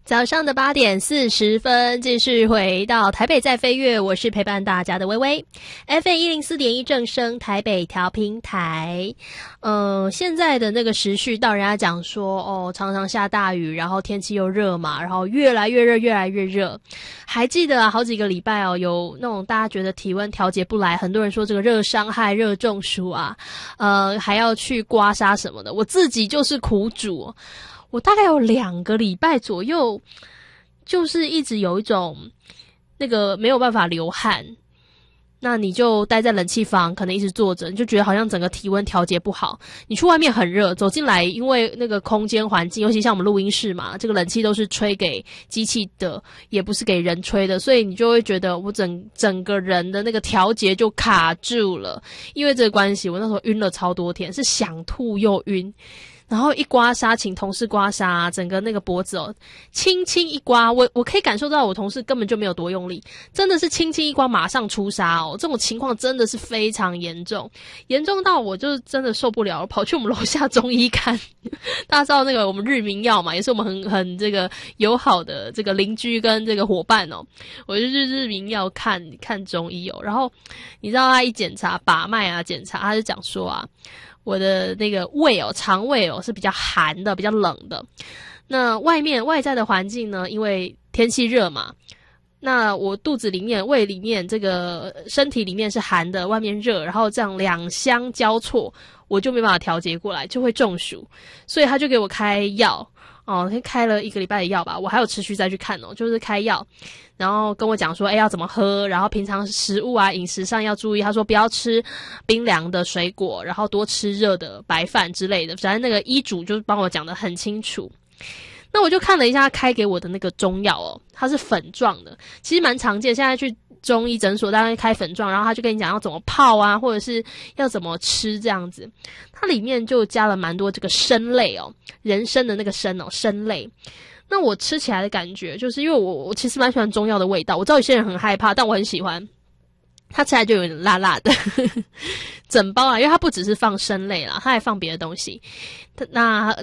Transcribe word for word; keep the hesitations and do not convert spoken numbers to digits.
早上的八点四十分，继续回到台北在飞跃，我是陪伴大家的微微 ，F M 一零四点一正声台北调频台。呃，现在的那个时序，到人家讲说，哦，常常下大雨，然后天气又热嘛，然后越来越热，越来越热。还记得啊，好几个礼拜哦，有那种大家觉得体温调节不来，很多人说这个热伤害、热中暑啊，呃，还要去刮痧什么的。我自己就是苦主。我大概有两个礼拜左右，就是一直有一种那个没有办法流汗，那你就待在冷气房，可能一直坐着，你就觉得好像整个体温调节不好。你去外面很热，走进来，因为那个空间环境，尤其像我们录音室嘛，这个冷气都是吹给机器的，也不是给人吹的，所以你就会觉得我整整个人的那个调节就卡住了。因为这个关系，我那时候晕了超多天，是想吐又晕。然后一刮痧，请同事刮痧，整个那个脖子哦，轻轻一刮，我我可以感受到我同事根本就没有多用力，真的是轻轻一刮马上出痧哦，这种情况真的是非常严重，严重到我就真的受不了了，跑去我们楼下中医看。大家知道那个我们日明药嘛，也是我们很很这个友好的这个邻居跟这个伙伴哦，我就去日明药看看中医哦，然后你知道他一检查把脉啊，检查他就讲说啊。我的那个胃哦，肠胃哦是比较寒的，比较冷的。那外面外在的环境呢，因为天气热嘛，那我肚子里面、胃里面、这个身体里面是寒的，外面热，然后这样两相交错，我就没办法调节过来，就会中暑。所以他就给我开药哦，他开了一个礼拜的药吧，我还有持续再去看哦，就是开药。然后跟我讲说，哎，要怎么喝，然后平常食物啊饮食上要注意。他说不要吃冰凉的水果，然后多吃热的白饭之类的。反正那个医嘱就帮我讲得很清楚。那我就看了一下他开给我的那个中药哦，它是粉状的，其实蛮常见。现在去中医诊所大概开粉状，然后他就跟你讲要怎么泡啊，或者是要怎么吃这样子。它里面就加了蛮多这个参类哦，人参的那个参哦，参类。那我吃起来的感觉，就是因为我我其实蛮喜欢中药的味道，我知道有些人很害怕，但我很喜欢。它吃起来就有点辣辣的，整包啊，因为它不只是放参类啦，它还放别的东西。那